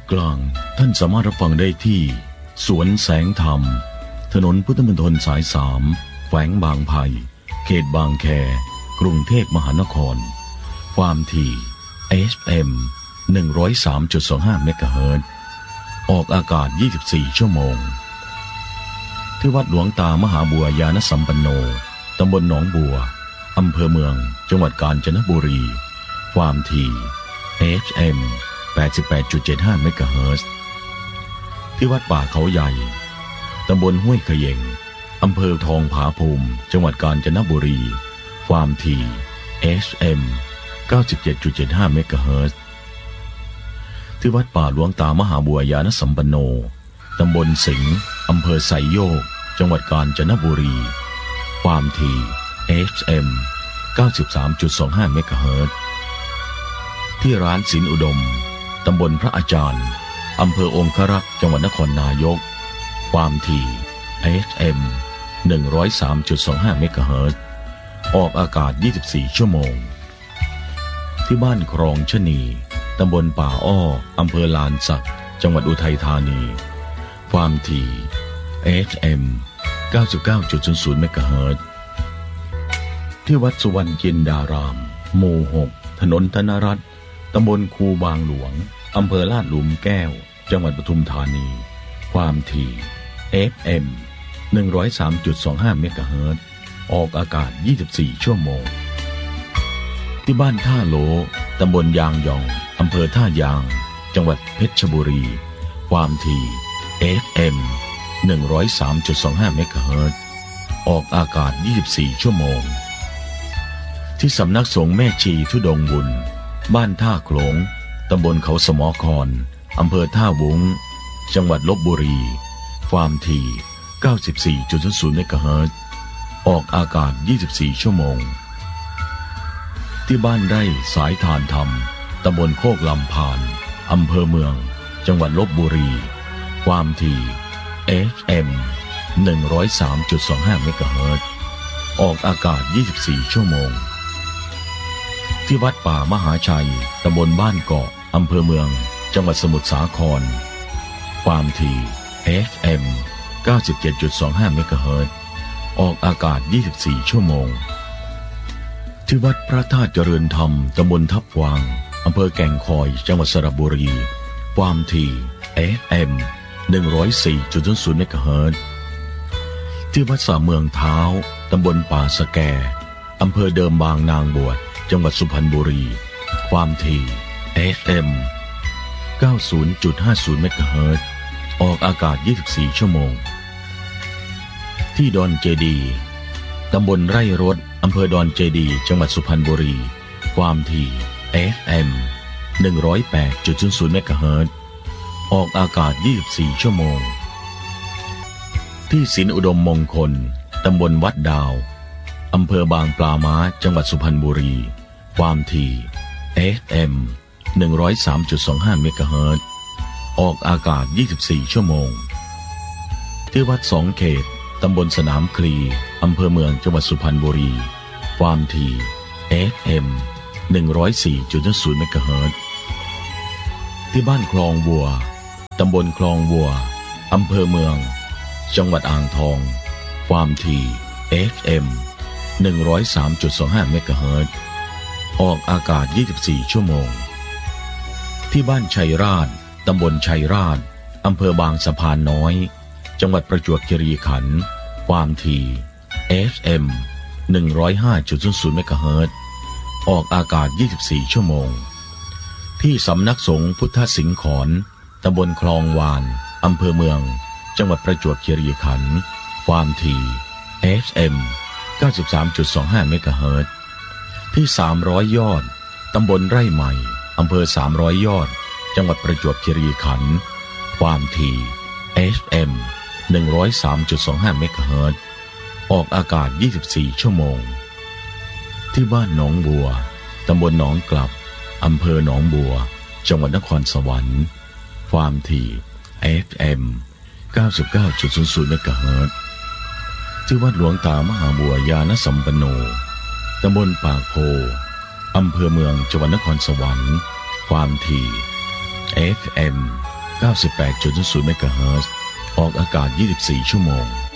กลางท่านสามารถรับฟังได้ที่สวนแสงธรรมถนนพุทธมณฑลสาย3แขวงบางไผ่เขตบางแคกรุงเทพมหานครความถี่ FM 103.25 เมกะเฮิรตซ์ออกอากาศ24ชั่วโมงที่วัดหลวงตามหาบัวยานสัมปันโนตำบลหนองบัวอำเภอเมืองจังหวัดกาญจนบุรีความถี่ FM 88.75 เมกะเฮิรตซ์ที่วัดป่าเขาใหญ่ตำบลห้วยเขย่งอำเภอทองผาภูมิจังหวัดกาญจนบุรีความถี่ FM 97.75 เมกะเฮิรตซ์ที่วัดป่าหลวงตามหาบัวยานสัมปันโนตำบลสิงห์อำเภอไซโยกจังหวัดกาญจนบุรีความถี่ FM 93.25 เมกะเฮิรตซ์ที่ร้านสินอุดมตำบลพระอาจารย์อำเภอองครักษ์จังหวัดนครนายกความถี่ FM 103.25 เมกะเฮิรตซ์ออกอากาศ24ชั่วโมงที่บ้านครองชะนีตำบลป่าอ้ออำเภอลานสักจังหวัดอุทัยธานีความถี่ FM 99.00 เมกะเฮิรตซ์ที่วัดสุวรรณจินดารามหมู่6ถนนธนรัตน์ตำบลคูบางหลวงอำเภอลาดหลุมแก้วจังหวัดปทุมธานีความถี่ FM 103.25 เมกะเฮิรตซ์ออกอากาศ24ชั่วโมงที่บ้านท่าโลตำบลยางยองอำเภอท่ายางจังหวัดเพชรบุรีความถี่ FM 103.25 เมกะเฮิรตซ์ออกอากาศ24ชั่วโมงที่สำนักสงฆ์แม่ชีธุดงค์บุญบ้านท่าโขลงตำบลเขาสมอครอำเภอท่าวุ้งจังหวัดลพบุรีความถี่ 94.00 เมกะเฮิรตซ์ออกอากาศ24ชั่วโมงที่บ้านไร่สายทานธรรมตำบลโคกลำพานอำเภอเมืองจังหวัดลพบุรีความถี่ FM 103.25 เมกะเฮิรตซ์ออกอากาศ24ชั่วโมงที่วัดป่ามหาชัยตำบลบ้านเกาะอำเภอเมืองจังหวัดสมุทรสาครความถี่ FM 97.25 เมกะเฮิรตซ์ออกอากาศ24ชั่วโมงที่วัดพระธาตุเจริญธรรมตำบลทับกวางอำเภอแก่งคอยจังหวัดสระบุรีความถี่ FM 104.00 เมกะเฮิรตซ์ที่วัดสามเมืองเท้าตำบลป่าสะแกอำเภอเดิมบางนางบวชจังหวัดสุพรรณบุรีความถี่ FM 90.50 เมกะเฮิรตซ์ออกอากาศ24ชั่วโมงที่ดอนเจดีตำบลไร่รถอำเภอดอนเจดีจังหวัดสุพรรณบุรีความถี่ FM 108.00 เมกะเฮิรตซ์ออกอากาศ24ชั่วโมงที่สินอุดมมงคลตำบลวัดดาวอำเภอบางปลาม้าจังหวัดสุพรรณบุรีความถี่ FM 103.25 เมกะเฮิรตซ์ออกอากาศ24ชั่วโมงที่วัดสองเขตตำบลสนามคลีอำเภอเมืองจังหวัดสุพรรณบุรีความถี่ FM 104.0 เมกะเฮิรตซ์ที่บ้านคลองวัวตำบลคลองวัวอำเภอเมืองจังหวัดอ่างทองความถี่ FM 103.25 เมกะเฮิรตซ์ออกอากาศ24ชั่วโมงที่บ้านชัยราชตำบลชัยราชอำเภอบางสะพานน้อยจังหวัดประจวบคีรีขันธ์ความถี่ FM 105.00 เมกะเฮิรตซ์ออกอากาศ24ชั่วโมงที่สำนักสงฆ์พุทธสิงขรตำบลคลองวานอำเภอเมืองจังหวัดประจวบคีรีขันธ์ความถี่ FM 93.25 เมกะเฮิรตซ์ที่300ยอดตำบลไร่ใหม่อำเภอ300ยอดจังหวัดประจวบคีรีขันธ์ความถี่ FM 103.25 เมกะเฮิรตซ์ออกอากาศ24ชั่วโมงที่บ้านหนองบัวตำบลหนองกลับอำเภอหนองบัวจังหวัดนครสวรรค์ความถี่ FM 99.00 เมกะเฮิรตซ์ที่วัดหลวงตามหาบัวยานสัมปันโนตำบลปากโพอำเภอเมืองจังหวัดนครสวรรค์ความถี่ FM 98.0 เมกะเฮิรตซ์ออกอากาศ24ชั่วโมง